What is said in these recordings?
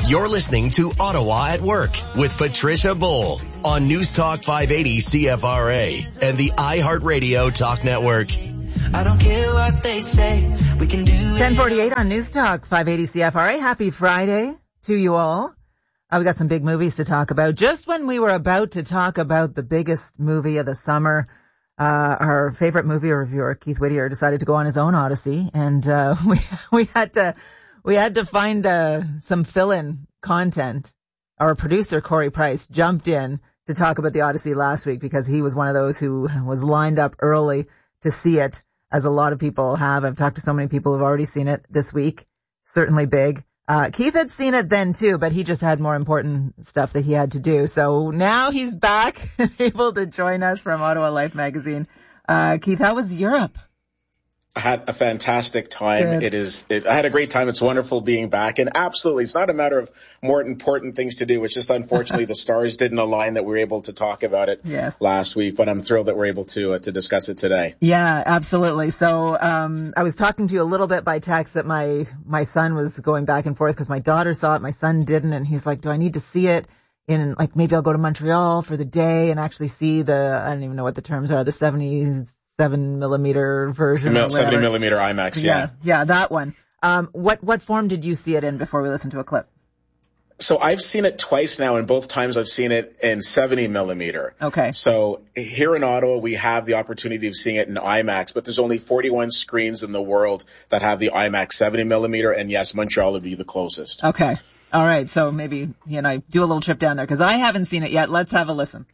You're listening to Ottawa at Work with Patricia Bull on News Talk 580 CFRA and the iHeartRadio Talk Network. I don't care what they say. We can do 10:48 on News Talk 580 CFRA. Happy Friday to you all. We got some big movies to talk about. Just when we were about to talk about the biggest movie of the summer, our favorite movie reviewer, Keith Whittier, decided to go on his own odyssey, and we had to find some fill-in content. Our producer, Corey Price, jumped in to talk about the Odyssey last week because he was one of those who was lined up early to see it, as a lot of people have. I've talked to so many people who've already seen it this week. Certainly big. Keith had seen it then too, but he just had more important stuff that he had to do. So now he's back, able to join us from Ottawa Life magazine. Keith, how was Europe? I had a fantastic time. Good. I had a great time. It's wonderful being back. And absolutely, it's not a matter of more important things to do. It's just unfortunately the stars didn't align that we were able to talk about it last week. But I'm thrilled that we're able to discuss it today. Yeah, absolutely. So I was talking to you a little bit by text that my son was going back and forth because my daughter saw it, my son didn't, and he's like, do I need to see it in, like, maybe I'll go to Montreal for the day and actually see I don't even know what the terms are, the 77 millimeter version. 70 millimeter IMAX, yeah. Yeah, that one. What form did you see it in before we listen to a clip? So I've seen it twice now, and both times I've seen it in 70 millimeter. Okay. So here in Ottawa, we have the opportunity of seeing it in IMAX, but there's only 41 screens in the world that have the IMAX 70 millimeter, and yes, Montreal would be the closest. Okay. All right. So maybe you and I do a little trip down there because I haven't seen it yet. Let's have a listen.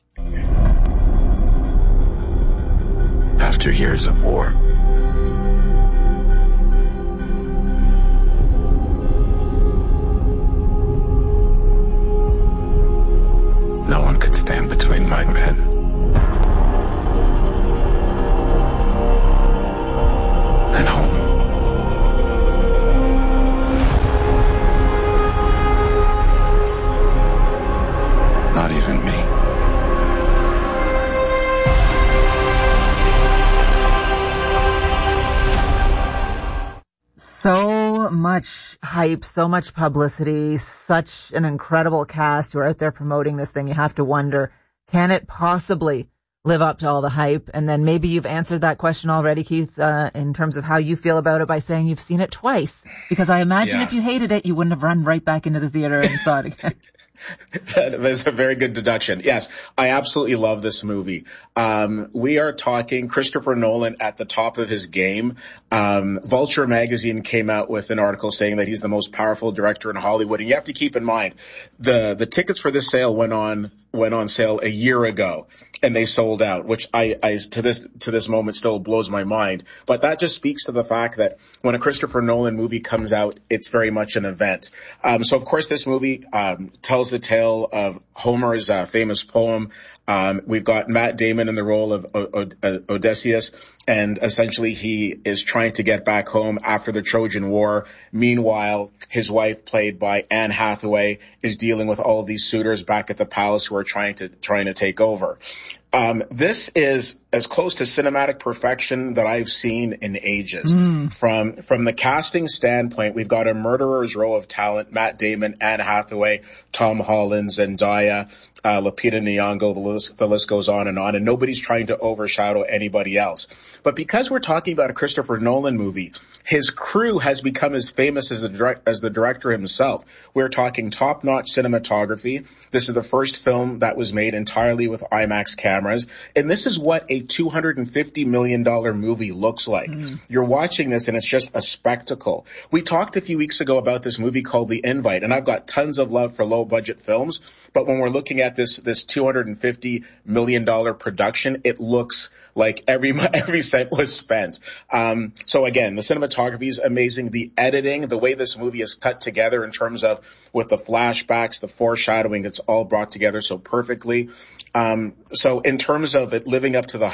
After years of war, no one could stand between my men and home. Not even me. So much hype, so much publicity, such an incredible cast who are out there promoting this thing. You have to wonder, can it possibly live up to all the hype? And then maybe you've answered that question already, Keith, in terms of how you feel about it by saying you've seen it twice. Because I imagine if you hated it, you wouldn't have run right back into the theater and saw it again. That's a very good deduction. Yes, I absolutely love this movie. We are talking Christopher Nolan at the top of his game. Vulture magazine came out with an article saying that he's the most powerful director in Hollywood. And you have to keep in mind, the tickets for this sale went on sale a year ago, and they sold out, which I to this moment still blows my mind. But that just speaks to the fact that when a Christopher Nolan movie comes out, it's very much an event. So of course this movie tells the tale of Homer's famous poem. We've got Matt Damon in the role of Odysseus, and essentially he is trying to get back home after the Trojan War. Meanwhile, his wife, played by Anne Hathaway, is dealing with all of these suitors back at the palace who are trying to take over. This is as close to cinematic perfection that I've seen in ages. From the casting standpoint, we've got a murderer's row of talent: Matt Damon, Anne Hathaway, Tom Holland, Zendaya, Lupita Nyong'o. The list goes on, and nobody's trying to overshadow anybody else. But because we're talking about a Christopher Nolan movie, his crew has become as famous as the director himself. We're talking top-notch cinematography. This is the first film that was made entirely with IMAX cameras, and this is what a $250 million movie looks like. You're watching this, and it's just a spectacle. We talked a few weeks ago about this movie called The Invite, and I've got tons of love for low-budget films, but when we're looking at this $250 million production, it looks like every cent was spent. So again, the cinematography is amazing. The editing, the way this movie is cut together in terms of with the flashbacks, the foreshadowing, it's all brought together so perfectly. So in terms of it living up to the hype,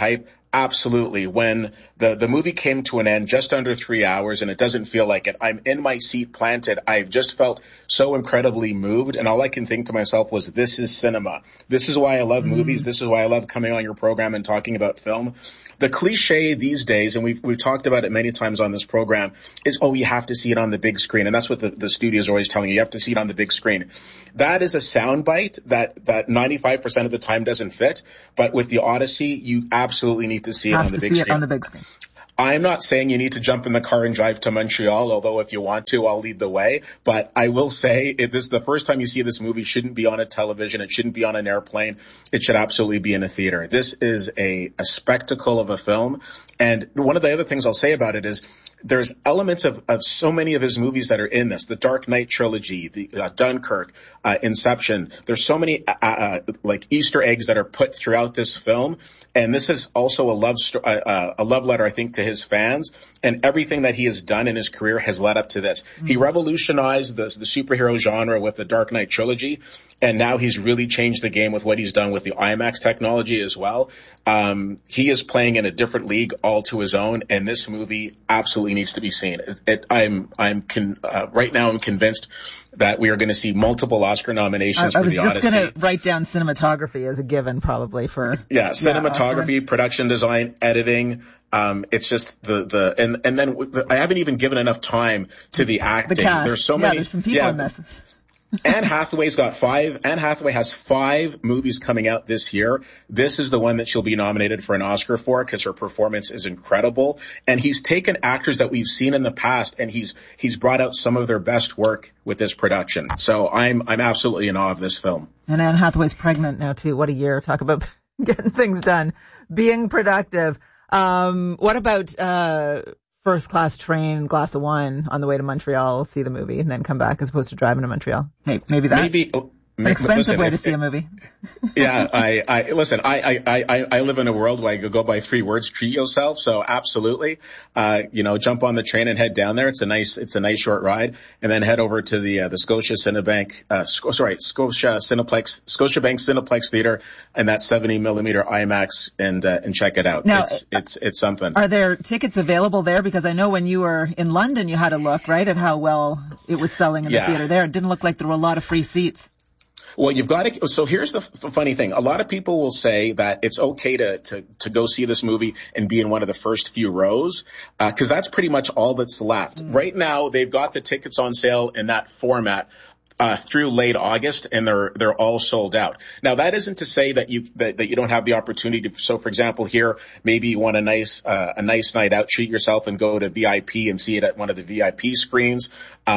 Absolutely. When the movie came to an end just under 3 hours, and it doesn't feel like it, I'm in my seat planted. I've just felt so incredibly moved. And all I can think to myself was, this is cinema. This is why I love movies. This is why I love coming on your program and talking about film. The cliche these days, and we've talked about it many times on this program, is, oh, you have to see it on the big screen. And that's what the studios are always telling you. You have to see it on the big screen. That is a soundbite that 95% of the time doesn't fit. But with the Odyssey, you absolutely need to see it on the big screen. On the big screen. I'm not saying you need to jump in the car and drive to Montreal, although if you want to, I'll lead the way. But I will say, this is the first time you see this movie, shouldn't be on a television. It shouldn't be on an airplane. It should absolutely be in a theater. This is a spectacle of a film. And one of the other things I'll say about it is there's elements of so many of his movies that are in this. The Dark Knight trilogy, the Dunkirk, Inception. There's so many like Easter eggs that are put throughout this film. And this is also a love letter, I think, to his fans. And everything that he has done in his career has led up to this. He revolutionized the superhero genre with the Dark Knight trilogy. And now he's really changed the game with what he's done with the IMAX technology as well. He is playing in a different league all to his own. And this movie absolutely needs to be seen. Right now I'm convinced that we are going to see multiple Oscar nominations for the Odyssey. I was just going to write down cinematography as a given, probably for cinematography, production design, editing. It's just and then I haven't even given enough time to the acting. There's so many. There's some people in this. Anne Hathaway has 5 movies coming out this year. This is the one that she'll be nominated for an Oscar for because her performance is incredible. And he's taken actors that we've seen in the past and he's brought out some of their best work with this production. So I'm absolutely in awe of this film. And Anne Hathaway's pregnant now too. What a year. Talk about getting things done, being productive. What about, first class train, glass of wine on the way to Montreal, see the movie, and then come back as opposed to driving to Montreal? Hey, maybe an expensive way to see a movie. Yeah, I live in a world where I could go by 3 words: treat yourself. So absolutely, jump on the train and head down there. It's a nice short ride, and then head over to the Scotiabank Cineplex Theater and that 70 millimeter IMAX and check it out. Now, it's something. Are there tickets available there? Because I know when you were in London, you had a look, right, at how well it was selling in the theater there. It didn't look like there were a lot of free seats. Well, you've got to, so here's the funny thing. A lot of people will say that it's okay to go see this movie and be in one of the first few rows, cause that's pretty much all that's left. Right now, they've got the tickets on sale in that format, through late August, and they're all sold out. Now, that isn't to say that you don't have the opportunity to, so for example, here, maybe you want a nice night out, treat yourself and go to VIP and see it at one of the VIP screens.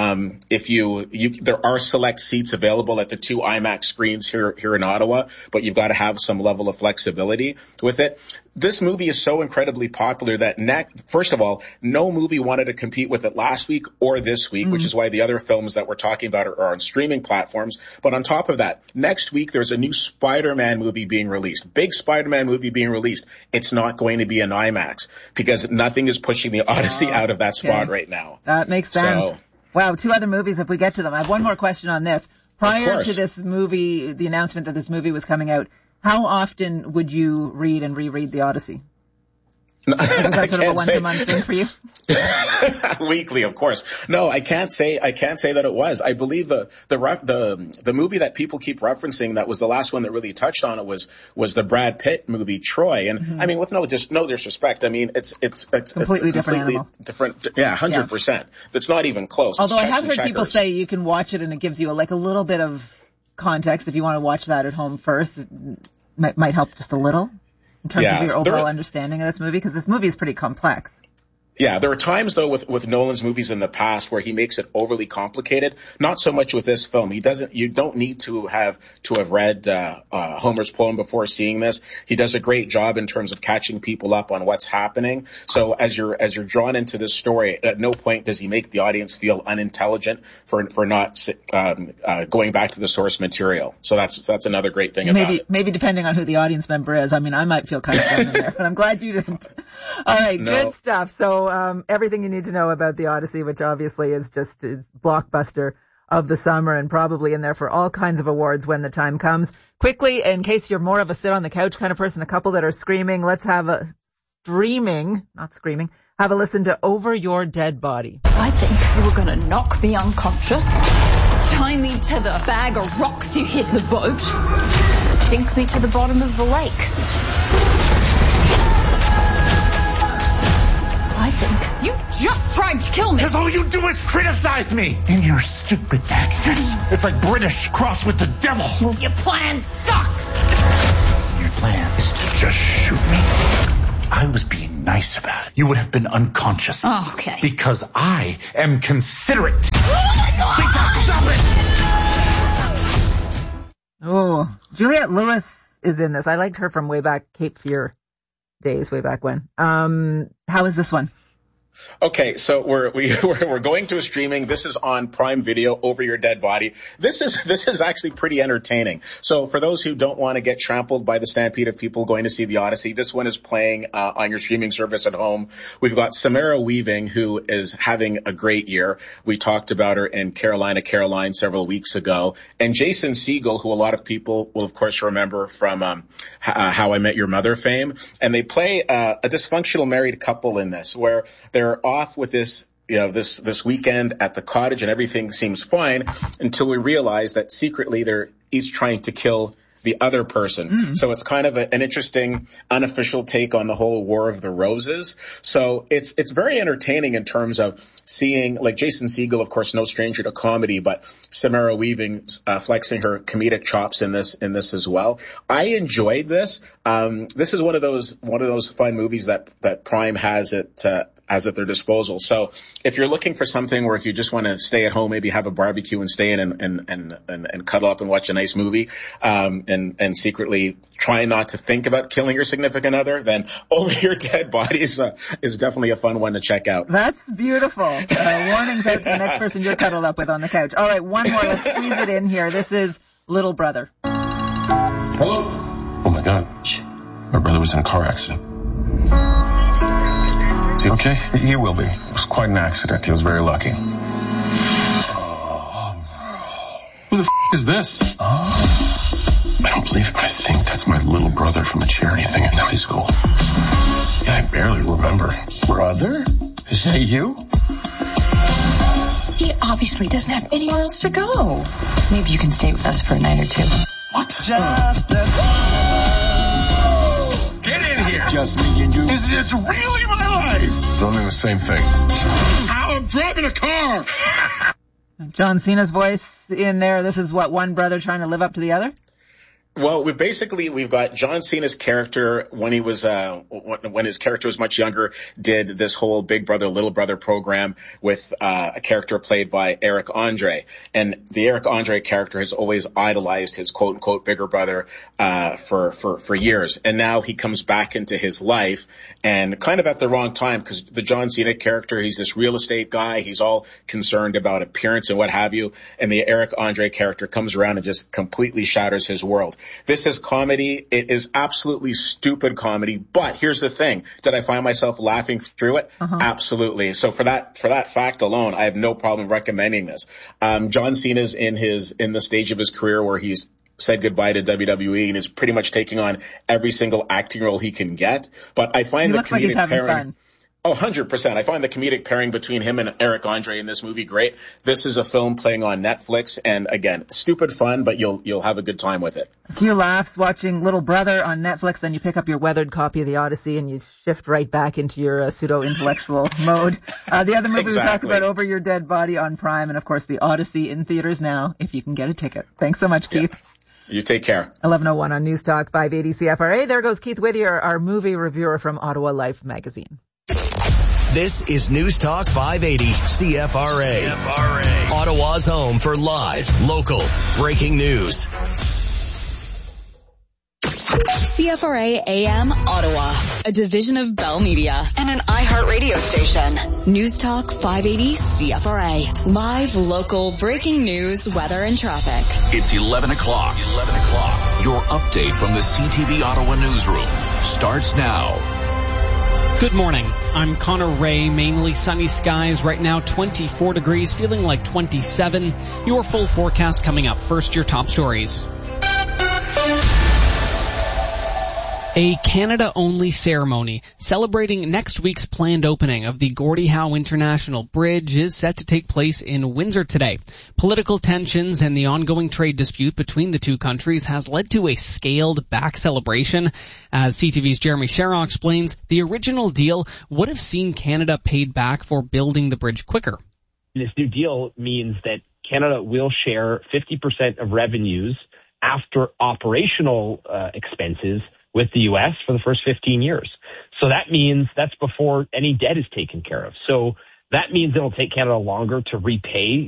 There are select seats available at the 2 IMAX screens here in Ottawa, but you've got to have some level of flexibility with it. This movie is so incredibly popular that first of all, no movie wanted to compete with it last week or this week, which is why the other films that we're talking about are on streaming platforms. But on top of that, next week there's a new Spider-Man movie being released. Big Spider-Man movie being released. It's not going to be an IMAX because nothing is pushing the Odyssey out of that spot right now. That makes sense. So, wow, 2 other movies if we get to them. I have one more question on this. Prior to this movie, the announcement that this movie was coming out, how often would you read and reread The Odyssey? Is that sort of a once-a-month thing for you? Weekly, of course. No, I can't say that it was. I believe the movie that people keep referencing that was the last one that really touched on it was the Brad Pitt movie Troy. And I mean, with no disrespect, I mean it's completely different animal. Different, yeah, 100%. It's not even close. Although I have heard people say you can watch it and it gives you a little bit of context if you want to watch that at home first. It might help just a little. In terms of your overall understanding of this movie, because this movie is pretty complex. Yeah, there are times though with Nolan's movies in the past where he makes it overly complicated. Not so much with this film. You don't need to have read Homer's poem before seeing this. He does a great job in terms of catching people up on what's happening. So as you're drawn into this story, at no point does he make the audience feel unintelligent for not going back to the source material. So that's another great thing about it. Maybe depending on who the audience member is. I mean, I might feel kind of thrown in there, but I'm glad you didn't. All right, good stuff. So everything you need to know about the Odyssey, which obviously is blockbuster of the summer and probably in there for all kinds of awards when the time comes. Quickly, in case you're more of a sit on the couch kind of person, a couple that are screaming, let's have not screaming, have a listen to Over Your Dead Body. I think you were going to knock me unconscious, tie me to the bag of rocks you hit the boat, sink me to the bottom of the lake. I think you just tried to kill me. Because all you do is criticize me in your stupid accent. It's like British crossed with the devil. Well, your plan sucks. Your plan is to just shoot me. I was being nice about it. You would have been unconscious. Oh, okay. Because I am considerate. Oh, Juliette Lewis is in this. I liked her from way back, Cape Fear days, way back when. How is this one? Okay, so we're going to a streaming. This is on Prime Video, Over Your Dead Body. This is actually pretty entertaining. So for those who don't want to get trampled by the stampede of people going to see the Odyssey, this one is playing on your streaming service at home. We've got Samara Weaving, who is having a great year. We talked about her in Caroline several weeks ago, and Jason Segel, who a lot of people will of course remember from How I Met Your Mother fame. And they play a dysfunctional married couple in this, where they're off with this weekend at the cottage and everything seems fine until we realize that secretly they're each trying to kill the other person. So it's kind of an interesting unofficial take on the whole War of the Roses. So it's very entertaining in terms of seeing, like, Jason Segel, of course, no stranger to comedy, but Samara Weaving flexing her comedic chops in this as well. I enjoyed this. This is one of those fun movies that Prime has at their disposal. So if you're looking for something where if you just want to stay at home, maybe have a barbecue and stay in and cuddle up and watch a nice movie, and secretly try not to think about killing your significant other, then Over Your Dead Body is definitely a fun one to check out. That's beautiful. Warnings out to the next person you're cuddled up with on the couch. All right, one more. Let's squeeze it in here. This is Little Brother. Hello? Oh my God. My brother was in a car accident. Is he okay? He will be. It was quite an accident. He was very lucky. Who the is this? I don't believe it, but I think that's my little brother from a charity thing in high school. Yeah, I barely remember. Brother? Is that you? He obviously doesn't have anywhere else to go. Maybe you can stay with us for a night or two. What? Get in here. Just me and you. Is this really my life? It's only the same thing. How I'm driving a car. John Cena's voice in there. This is what, one brother trying to live up to the other? Well, we've got John Cena's character when he was when his character was much younger, did this whole Big Brother Little Brother program with a character played by Eric Andre, and the Eric Andre character has always idolized his quote unquote bigger brother for years, and now he comes back into his life and kind of at the wrong time, because the John Cena character, he's this real estate guy, he's all concerned about appearance and what have you, and the Eric Andre character comes around and just completely shatters his world. This is comedy. It is absolutely stupid comedy. But here's the thing. Did I find myself laughing through it? Absolutely. So for that fact alone, I have no problem recommending this. John Cena's in the stage of his career where he's said goodbye to WWE and is pretty much taking on every single acting role he can get. But I find the comedic pairing. Oh, 100%. I find the comedic pairing between him and Eric Andre in this movie great. This is a film playing on Netflix, and again, stupid fun, but you'll have a good time with it. A few laughs watching Little Brother on Netflix, then you pick up your weathered copy of the Odyssey and you shift right back into your pseudo-intellectual mode. The other movie we talked about, Over Your Dead Body on Prime, and of course the Odyssey in theaters now, if you can get a ticket. Thanks so much, Keith. You take care. 11:01 on News Talk 580 CFRA. There goes Keith Whittier, our movie reviewer from Ottawa Life magazine. This is News Talk 580 CFRA. Ottawa's home for live, local, breaking news. CFRA AM Ottawa, a division of Bell Media and an iHeart radio station. News Talk 580 CFRA. Live, local, breaking news, weather, and traffic. It's 11 o'clock. Your update from the CTV Ottawa newsroom starts now. Good morning. I'm Connor Ray. Mainly sunny skies right now, 24 degrees, feeling like 27. Your full forecast coming up. First, your top stories. A Canada-only ceremony celebrating next week's planned opening of the Gordie Howe International Bridge is set to take place in Windsor today. Political tensions and the ongoing trade dispute between the two countries has led to a scaled-back celebration. As CTV's Jeremy Sherrock explains, the original deal would have seen Canada paid back for building the bridge quicker. This new deal means that Canada will share 50% of revenues after operational expenses with the U.S. for the first 15 years. So that means that's before any debt is taken care of. So that means it'll take Canada longer to repay